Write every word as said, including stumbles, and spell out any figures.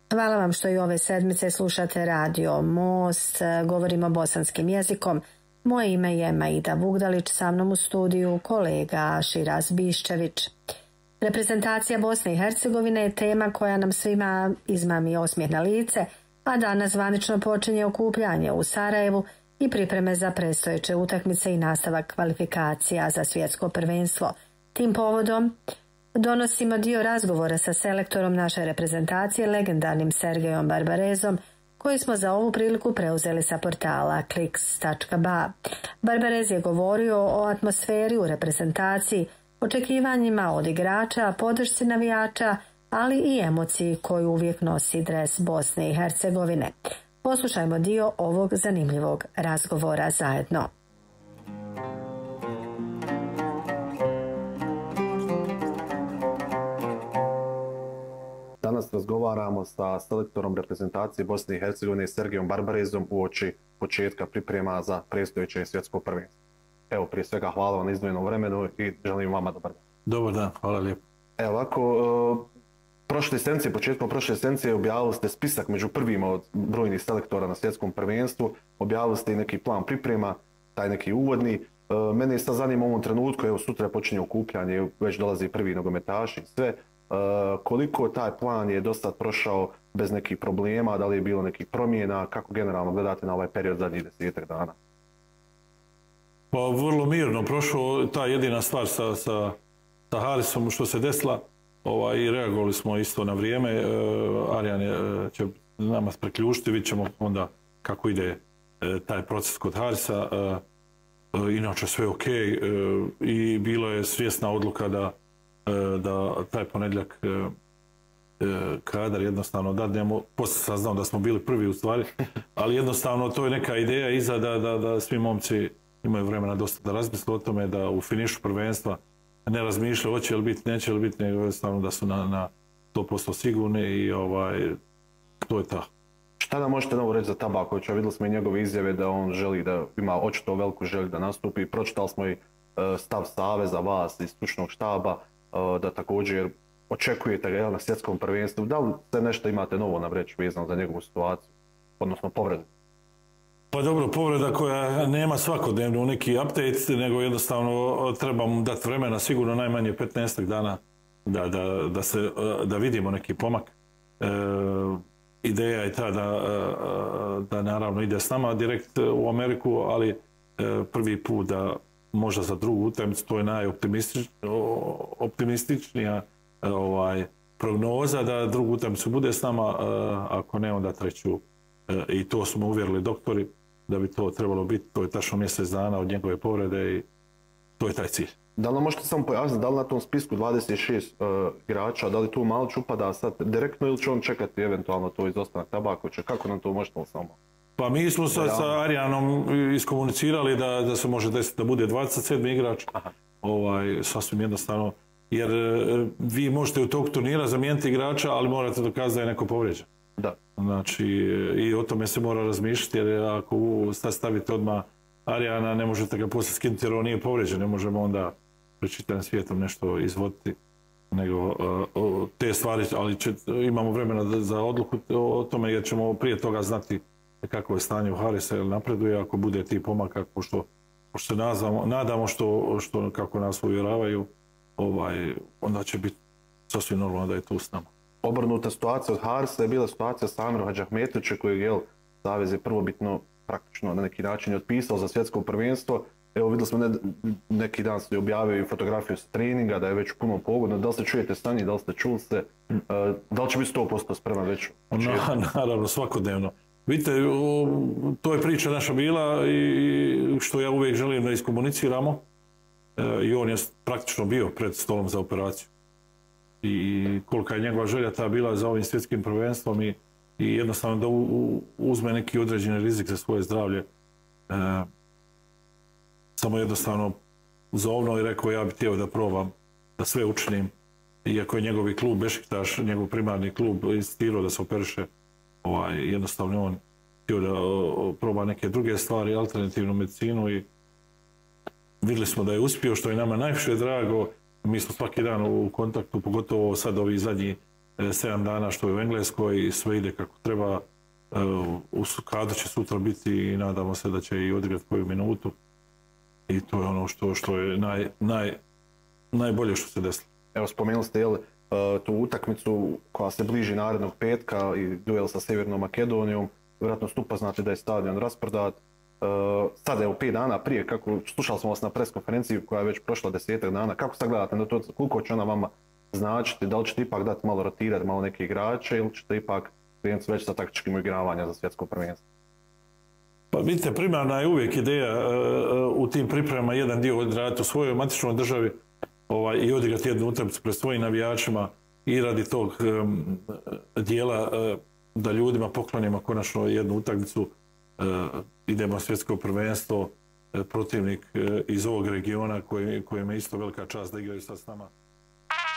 Hvala vam što i ove sedmice slušate Radio Most, govorimo bosanskim jezikom. Moje ime je Maida Vugdalić, sa mnom u studiju kolega Širaz Biščević. Reprezentacija Bosne i Hercegovine je tema koja nam svima izmami osmijeh na lice, a danas zvanično počinje okupljanje u Sarajevu i pripreme za predstojeće utakmice i nastavak kvalifikacija za svjetsko prvenstvo. Tim povodom donosimo dio razgovora sa selektorom naše reprezentacije, legendarnim Sergejom Barbarezom, koji smo za ovu priliku preuzeli sa portala kliks tačka ba. Barbarez je govorio o atmosferi u reprezentaciji, očekivanjima od igrača, podršci navijača, ali i emociji koju uvijek nosi dres Bosne i Hercegovine. Poslušajmo dio ovog zanimljivog razgovora zajedno. Danas razgovaramo sa selektorom reprezentacije Bosne i Hercegovine Sergejom Barbarezom uoči početka priprema za predstojeće svjetsko prvenstvo. Evo, prije svega hvala vam na izdvojenom vremenu i želim vama dobar dan. Dobar dan, hvala lijepo. Evo ovako, prošle sedmice, početkom prošle sedmice objavili ste spisak među prvima od brojnih selektora na svjetskom prvenstvu, objavili ste i neki plan priprema, taj neki uvodni. Mene sad zanima u ovom trenutku, evo sutra počinje okupljanje, već dolazi prvi nogometaši i sve. Koliko taj plan je dosta prošao bez nekih problema, da li je bilo nekih promjena, kako generalno gledate na ovaj period zadnjih desetak dana? Pa vrlo mirno prošao, ta jedina stvar sa, sa, sa Harisom što se desila, ovaj, i reagovali smo isto na vrijeme. E, Arjan je, će nama preključiti, vidjet ćemo onda kako ide e, taj proces kod Harisa. E, e, inače sve ok e, i bilo je svjesna odluka da, e, da taj ponedjeljak e, e, kadar jednostavno dadnemo. Poslije sam znao da smo bili prvi u stvari, ali jednostavno to je neka ideja iza da, da, da svi momci imaju vremena dosta da razmisle o tome, da u finišu prvenstva ne razmišljaju hoće li biti, neće li biti, nego jednostavno da su na, na sto posto sigurni i ovaj, to je ta. Šta da možete novo reći za Tabakovića? Vidjeli smo i njegove izjave da on želi da ima očito veliku želju da nastupi. Pročitali smo i stav saveza, vas iz stručnog štaba, da također očekujete ga na svjetskom prvenstvu. Da li se nešto imate novo nam reći vezano za njegovu situaciju, odnosno povredu? Pa dobro, povreda koja nema svakodnevno neki update, nego jednostavno treba mu dati vremena, sigurno najmanje petnaest dana da, da, da, se, da vidimo neki pomak. E, ideja je ta da, da naravno ide s nama direkt u Ameriku, ali e, prvi put da možda za drugu utakmicu, to je najoptimističnija ovaj, prognoza da drugu utakmicu bude s nama, ako ne onda treću. E, I to smo uvjerili doktori da bi to trebalo biti, to je tačno mjesec dana od njegove povrede i to je taj cilj. Da li možete samo pojasniti, da li na tom spisku dvadeset šest uh, igrača, da li tu malo upada sad direktno ili će on čekati eventualno to izostanak Tabakovića? Kako nam to možete samo? Pa mi smo sa, sa Arjanom iskomunicirali da, da se može desiti da bude dvadeset sedmi igrač, ovaj, sasvim jednostavno, jer vi možete u tog turnira zamijeniti igrača, ali morate dokazati da je neko povrijeđen. Da. Znači, i o tome se mora razmišljati, jer ako stavite odmah Arjana, ne možete ga poslije skinuti jer on nije povrijeđen, ne možemo onda prečitanim svijetom nešto izvoditi, nego uh, te stvari, ali će, imamo vremena za odluku o tome, jer ćemo prije toga znati kako je stanje u Harisa, jer napreduje, ako bude ti pomaka, pošto, pošto se nazvamo, nadamo što, što kako nas uvjeravaju, ovaj, onda će biti sasvim normalno da je tu s nama. Obrnuta situacija od Harisa je bila situacija sa Amirom Hadžahmetovićem kojeg je Savez je prvobitno praktično na neki način je otpisao za svjetsko prvenstvo. Evo vidjeli smo ne, neki dan se objavio i fotografiju s treninga da je već puno pogodno. Da li se čujete sa njim, da li ste čuli se, uh, da li će biti sto posto spreman već? Na, naravno, svakodnevno. Vidite, to je priča naša bila i što ja uvijek želim da iskomuniciramo. I on je praktično bio pred stolom za operaciju. I kolika je njegova želja ta bila za ovim svjetskim prvenstvom i, i jednostavno da u, u, uzme neki određeni rizik za svoje zdravlje. E, samo jednostavno zovno i rekao ja bih htio da probam, da sve učinim. Iako je njegovi klub Bešiktaš, njegov primarni klub insistirao da se operiše, ovaj, jednostavno on htio da o, proba neke druge stvari, alternativnu medicinu i vidjeli smo da je uspio, što je nama najviše drago. Mi smo svaki dan u kontaktu, pogotovo sad ovi zadnji sedam dana što je u Engleskoj i sve ide kako treba. U kadru će sutra biti i nadamo se da će i odigrati koju minutu. I to je ono što, što je naj, naj, najbolje što se desilo. Evo, spomenuli ste jel, tu utakmicu koja se bliži narednog petka i duel sa Sjevernom Makedonijom. Vjerojatno ste upoznati da je stadion rasprodat. Sada je u pet dana prije, kako, slušali smo vas na pres konferenciji koja je već prošla desetak dana. Kako sagledate na to, koliko će ona vama značiti? Da li ćete ipak dati malo rotirati malo neke igrače ili ćete ipak krenuti već sa taktičkim igravanja za svjetsko prvenstvo? Pa vidite, primarna je uvijek ideja u tim pripremama jedan dio odraditi u svojoj matičnoj državi ovaj, i odigrati jednu utakmicu pred svojim navijačima i radi tog um, dijela uh, da ljudima poklonimo konačno jednu utakmicu. Uh, idemo svjetsko prvenstvo, uh, protivnik uh, iz ovog regiona koji, kojima je isto velika čast da igraju sad s nama.